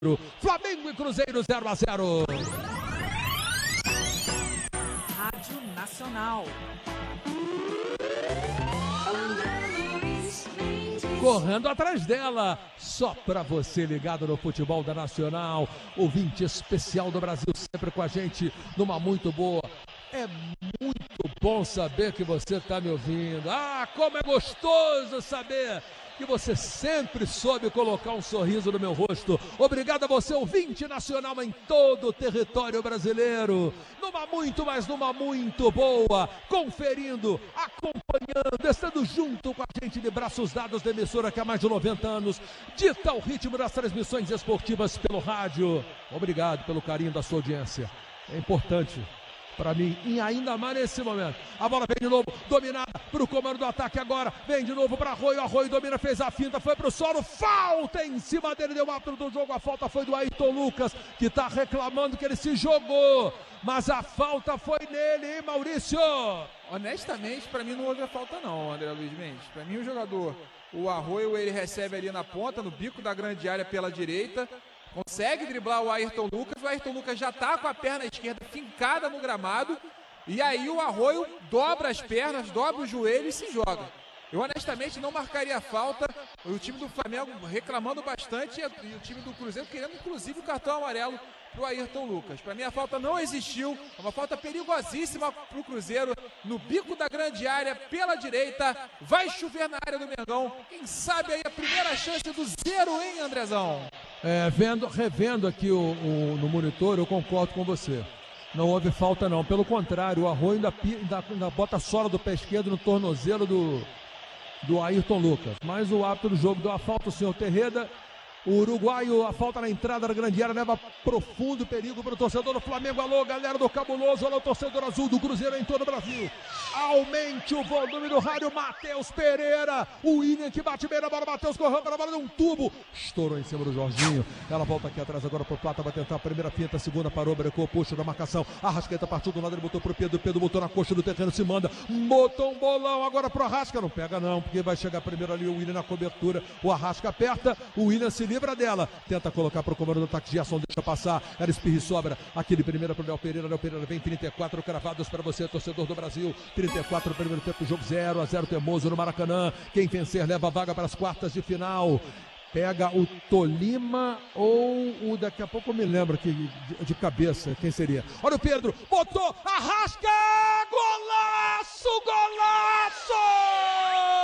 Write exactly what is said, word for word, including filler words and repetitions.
Flamengo e Cruzeiro zero a zero. Rádio Nacional. Correndo atrás dela, só pra você ligado no futebol da Nacional, ouvinte especial do Brasil, sempre com a gente, numa muito boa. É muito bom saber que você tá me ouvindo. Ah, como é gostoso saber que você sempre soube colocar um sorriso no meu rosto. Obrigado a você, ouvinte nacional em todo o território brasileiro. Numa muito, mas numa muito boa. Conferindo, acompanhando, estando junto com a gente de braços dados da emissora que há mais de noventa anos dita o ritmo das transmissões esportivas pelo rádio. Obrigado pelo carinho da sua audiência. É importante para mim, e ainda mais nesse momento. A bola vem de novo, dominada para o comando do ataque agora. Vem de novo para Arroio. Arroio domina, fez a finta, foi para o solo. Falta em cima dele, deu árbitro do jogo. A falta foi do Ayrton Lucas, que está reclamando que ele se jogou. Mas a falta foi nele, hein, Maurício? Honestamente, para mim não houve a falta não, André Luiz Mendes. Para mim o jogador, o Arroio, ele recebe ali na ponta, no bico da grande área pela direita. Consegue driblar o Ayrton Lucas, o Ayrton Lucas já está com a perna esquerda fincada no gramado, e aí o Arroio dobra as pernas, dobra o joelho e se joga. Eu honestamente não marcaria a falta, o time do Flamengo reclamando bastante e o time do Cruzeiro querendo inclusive o cartão amarelo para o Ayrton Lucas. Para mim a falta não existiu, é uma falta perigosíssima para o Cruzeiro, no bico da grande área, pela direita, vai chover na área do Mengão, quem sabe aí a primeira chance do zero, hein, Andrezão? É, vendo, revendo aqui o, o, no monitor, eu concordo com você. Não houve falta não, pelo contrário, o Arroio ainda, ainda, ainda bota a sola do pé esquerdo no tornozelo do, do Ayrton Lucas. Mas o árbitro do jogo deu a falta, o senhor Terreda. O uruguaio, a falta na entrada da grande área, leva profundo perigo para o torcedor do Flamengo. Alô, galera do Cabuloso, alô, torcedor azul do Cruzeiro em todo o Brasil. Aumente o volume do rádio, Matheus Pereira. O William que bate bem na bola, Matheus correndo para a bola, deu um tubo. Estourou em cima do Jorginho. Ela volta aqui atrás agora pro Plata, vai tentar a primeira finta, a segunda parou, brecou, puxa da marcação. Arrascaeta partiu do lado, ele botou pro Pedro, Pedro botou na coxa do terreno, se manda. Botou um bolão agora pro Arrasca, não pega não, porque vai chegar primeiro ali o William na cobertura. O Arrasca aperta, o William se livra dela, tenta colocar para o comando do ataque, Gerson deixa passar, era espirra e sobra, aqui de primeira para o Léo Pereira, Léo Pereira vem, trinta e quatro cravados para você, torcedor do Brasil, trinta e quatro primeiro tempo, jogo zero a zero Teimoso no Maracanã, quem vencer leva a vaga para as quartas de final. Pega o Tolima ou o, daqui a pouco eu me lembro que de, de cabeça, quem seria? Olha o Pedro, botou, Arrasca, golaço, golaço!